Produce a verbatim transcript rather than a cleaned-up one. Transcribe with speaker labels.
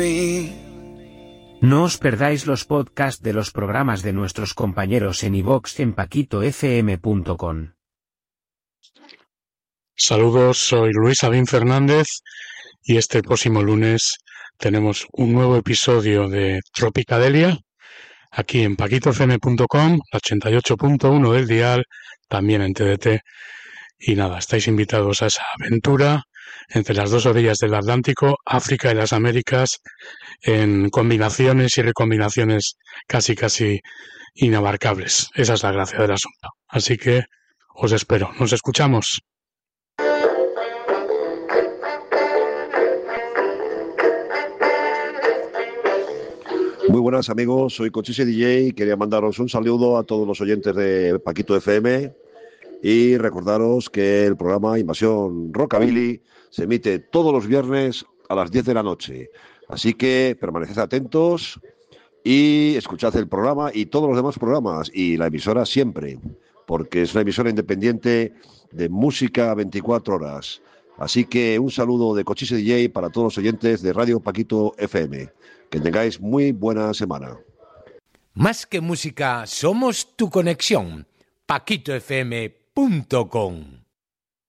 Speaker 1: No os perdáis los podcasts de los programas de nuestros compañeros en iVoox en paquito f m punto com.
Speaker 2: Saludos, soy Luis Abín Fernández y este próximo lunes tenemos un nuevo episodio de Tropicadelia aquí en paquito f m punto com, ochenta y ocho punto uno del dial, también en T D T. Y nada, estáis invitados a esa aventura entre las dos orillas del Atlántico, África y las Américas, en combinaciones y recombinaciones casi casi inabarcables. Esa es la gracia del asunto. Así que os espero. Nos escuchamos.
Speaker 3: Muy buenas amigos, soy Cochise D J y quería mandaros un saludo a todos los oyentes de Paquito F M y recordaros que el programa Invasión Rockabilly se emite todos los viernes a las diez de la noche. Así que permaneced atentos y escuchad el programa y todos los demás programas y la emisora siempre, porque es una emisora independiente de música veinticuatro horas. Así que un saludo de Cochise D J para todos los oyentes de Radio Paquito F M. Que tengáis muy buena semana.
Speaker 4: Más que música, somos tu conexión. paquito f m punto com